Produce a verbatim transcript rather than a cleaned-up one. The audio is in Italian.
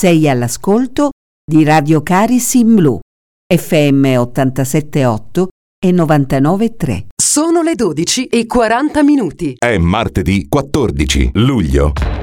Sei all'ascolto di Radio Caris in Blu, F M ottantasette virgola otto e novantanove virgola tre. Sono le dodici e quaranta minuti. È martedì quattordici luglio.